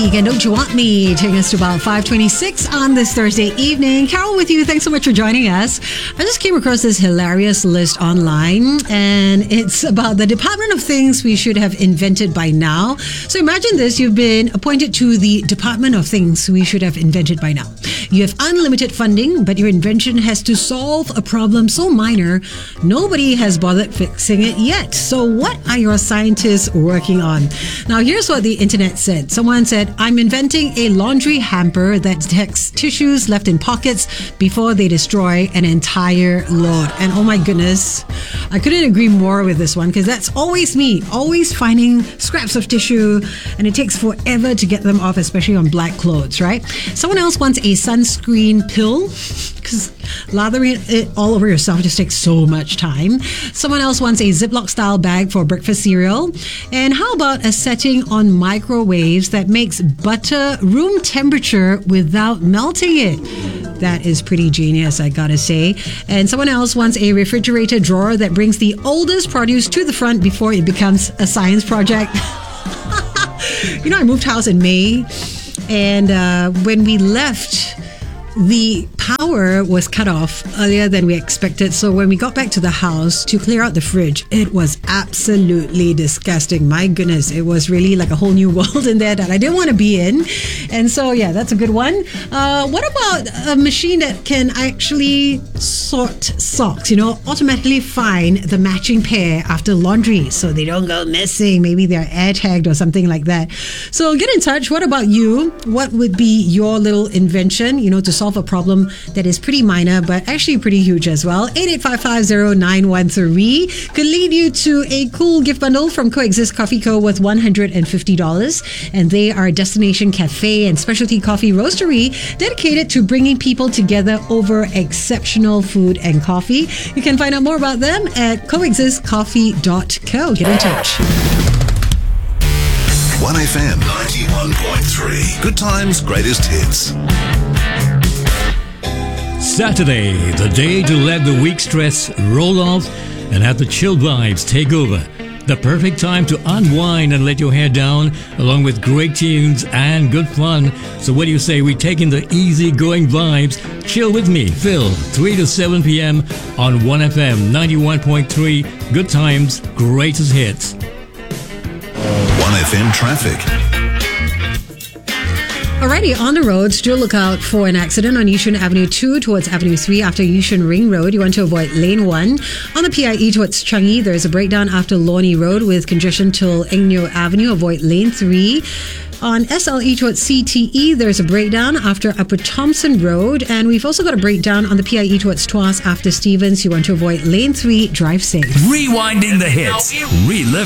Teague and Don't You Want Me, taking us to about 5:26 on this Thursday evening. Carol with you. Thanks so much for joining us. I just came across this hilarious list online, and it's about the Department of Things we should have invented by now. So imagine this. You've been appointed to the Department of Things we should have invented by now. You have unlimited funding, but your invention has to solve a problem so minor, nobody has bothered fixing it yet. So what are your scientists working on? Now, here's what the internet said. Someone said, I'm inventing a laundry hamper that detects tissues left in pockets before they destroy an entire load. And oh my goodness, I couldn't agree more with this one, because that's always me, always finding scraps of tissue, and it takes forever to get them off, especially on black clothes, right? Someone else wants a sunscreen pill, because lathering it all over yourself just takes so much time. Someone else wants a Ziploc style bag for breakfast cereal. And how about a setting on microwaves that makes butter room temperature without melting it? That is pretty genius, I gotta say. And someone else wants a refrigerator drawer that brings the oldest produce to the front before it becomes a science project. You know, I moved house in May, and when we left, the power was cut off earlier than we expected. So when we got back to the house to clear out the fridge, it was absolutely disgusting. My goodness, it was really like a whole new world in there that I didn't want to be in. And so, yeah, that's a good one. What about a machine that can actually sort socks, automatically find the matching pair after laundry so they don't go missing? Maybe they're air tagged or something like that. So get in touch. What about you? What would be your little invention, to solve a problem that is pretty minor but actually pretty huge as well? 88550913 could lead you to a cool gift bundle from Coexist Coffee Co. worth $150, and they are a destination cafe and specialty coffee roastery dedicated to bringing people together over exceptional food and coffee. You can find out more about them at coexistcoffee.co. Get in touch. 1FM 91.3. Good times, greatest hits. Saturday, the day to let the week stress roll off and have the chill vibes take over. The perfect time to unwind and let your hair down, along with great tunes and good fun. So what do you say we take in the easy-going vibes? Chill with me, Phil, 3 to 7 p.m. on 1FM 91.3. Good times, greatest hits. 1FM traffic. Alrighty, on the roads, do look out for an accident on Yishun Avenue 2 towards Avenue 3 after Yishun Ring Road. You want to avoid lane 1. On the PIE towards Changi, there's a breakdown after Lornie Road with congestion till Engneo Avenue. Avoid lane 3. On SLE towards CTE, there's a breakdown after Upper Thompson Road. And we've also got a breakdown on the PIE towards Tuas after Stevens. You want to avoid lane 3. Drive safe. Rewinding the hits. Relive